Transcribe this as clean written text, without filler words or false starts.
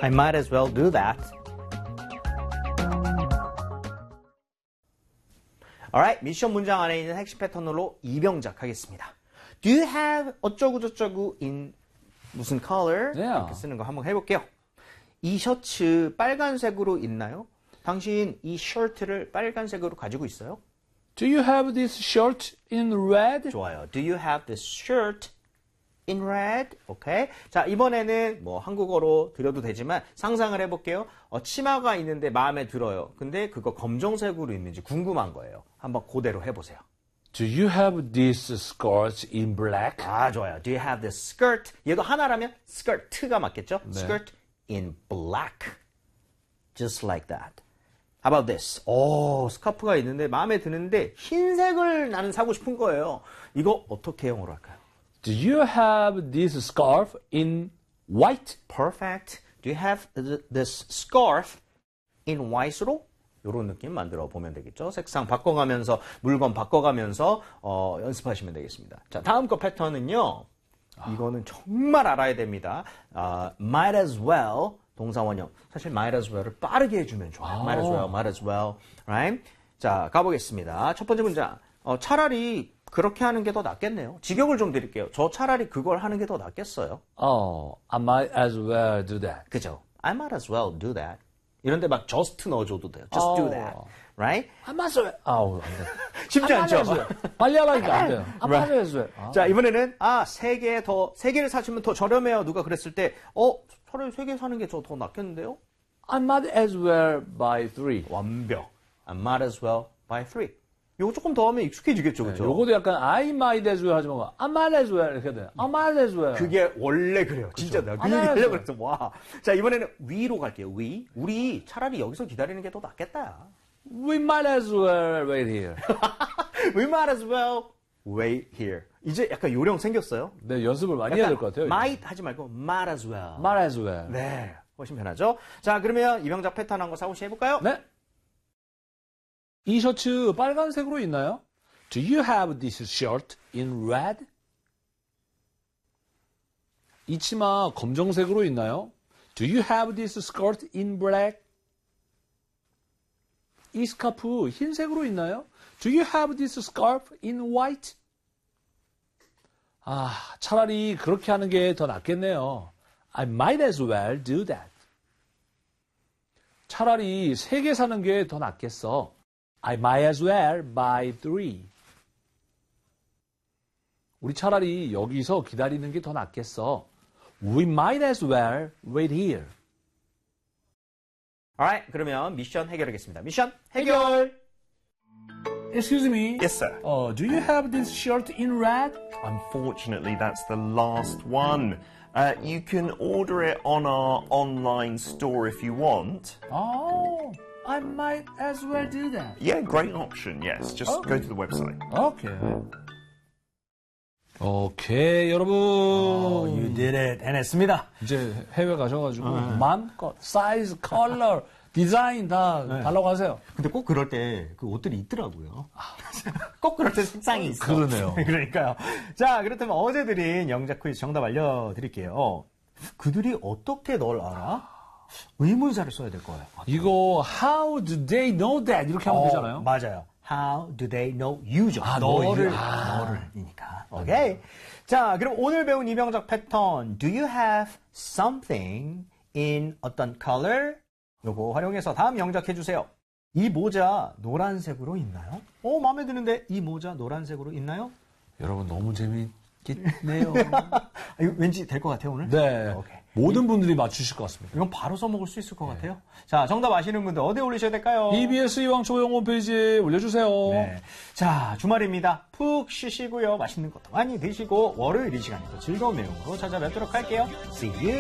I might as well do that. Alright, 미션 문장 안에 있는 핵심 패턴으로 이병작 하겠습니다. Do you have 어쩌고저쩌고 in 무슨 color? 이렇게 쓰는 거 한번 해볼게요. 이 셔츠 빨간색으로 있나요? 당신 이 셔츠를 빨간색으로 가지고 있어요? Do you have this shirt in red? 좋아요. Do you have this shirt in red? 오케이. 자, 이번에는 뭐 한국어로 드려도 되지만 상상을 해볼게요. 치마가 있는데 마음에 들어요. 근데 그거 검정색으로 있는지 궁금한 거예요. 한번 그대로 해보세요. Do you have this skirt in black? 아, 좋아요. Do you have this skirt? 얘도 하나라면 skirt가 맞겠죠? 네. Skirt in black. Just like that. How about this? 오, 스카프가 있는데 마음에 드는데 흰색을 나는 사고 싶은 거예요. 이거 어떻게 영어로 할까요? Do you have this scarf in white? Perfect. Do you have this scarf in white로? 이런 느낌 만들어 보면 되겠죠. 색상 바꿔가면서 물건 바꿔가면서 연습하시면 되겠습니다. 자, 다음 거 패턴은요. 이거는 정말 알아야 됩니다. Might as well 동사 원형. 사실 might as well을 빠르게 해주면 좋아요. Might as well, might as well. Right? 자, 가보겠습니다. 첫 번째 문장. 차라리 그렇게 하는 게 더 낫겠네요. 직역을 좀 드릴게요. 저 차라리 그걸 하는 게 더 낫겠어요. I might as well do that. 그죠? I might as well do that. 이런데 막 just 넣어줘도 돼요. Just do that. Right? I might as well. 안 돼. 쉽지 않죠? 빨리 하라니까 안 돼요. I might as well. 자, 이번에는 세 개를 사시면 더 저렴해요. 누가 그랬을 때 차라리 3개 사는 게 더 낫겠는데요? I might as well buy 3. 완벽. I might as well buy 3. 요거 조금 더 하면 익숙해지겠죠, 그렇죠? 요거도 약간 I might as well 하지 말고 I might as well 이렇게 돼요. I might as well. 그게 원래 그래요. 진짜 내가 그 얘기 하려고 그랬어. 와. 자, 이번에는 we로 갈게요. 우리 차라리 여기서 기다리는 게 더 낫겠다. We might as well wait here. We might as well wait here. 이제 약간 요령 생겼어요. 네, 연습을 많이 해야 될 것 같아요. might 하지 말고 might as well. might as well. 네, 훨씬 편하죠. 자, 그러면 이병작 패턴 한번 사고시 해볼까요? 네. 이 셔츠 빨간색으로 있나요? Do you have this shirt in red? 이 치마 검정색으로 있나요? Do you have this skirt in black? 이 스카프 흰색으로 있나요? Do you have this scarf in white? 차라리 그렇게 하는 게 더 낫겠네요. I might as well do that. 차라리 3개 사는 게 더 낫겠어. I might as well buy 3. 우리 차라리 여기서 기다리는 게 더 낫겠어. We might as well wait here. Alright, 그러면 미션 해결하겠습니다. 미션 해결! Excuse me. Yes, sir. Do you have this shirt in red? Unfortunately, that's the last one. You can order it on our online store if you want. Oh, I might as well do that. Yeah, great option, yes. Just go to the website. Okay. 오케이, 여러분. You did it. 해냈습니다. 이제 해외 가셔가지고 마음껏 사이즈, 컬러, 디자인 다 달라고 하세요. 근데 꼭 그럴 때 그 옷들이 있더라고요. 꼭 그럴 때 색상이 있어. 그러네요. 그러니까요. 자, 그렇다면 어제 드린 영작 퀴즈 정답 알려드릴게요. 그들이 어떻게 널 알아? 의문사를 써야 될 거예요. 이거 How do they know that? 이렇게 하면 되잖아요. 맞아요. How do they know you죠? 너를이니까. 오케이. 자, 그럼 오늘 배운 이병작 패턴. Do you have something in 어떤 color? 요거 활용해서 다음 영작해 주세요. 이 모자 노란색으로 있나요? 마음에 드는데 이 모자 노란색으로 있나요? 여러분 너무 재밌겠네요. 이거 왠지 될 것 같아요, 오늘? 네. 오케이. 모든 분들이 맞추실 것 같습니다. 이건 바로 써먹을 수 있을 것 같아요. 자, 정답 아시는 분들 어디에 올리셔야 될까요? EBS 이왕초용 홈페이지에 올려주세요. 네. 자, 주말입니다. 푹 쉬시고요. 맛있는 것도 많이 드시고 월요일 이 시간에 또 즐거운 내용으로 찾아뵙도록 할게요. See you!